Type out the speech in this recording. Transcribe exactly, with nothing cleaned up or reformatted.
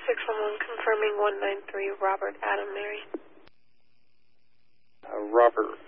six one one confirming one nine three Robert Adam Mary. Uh, Robert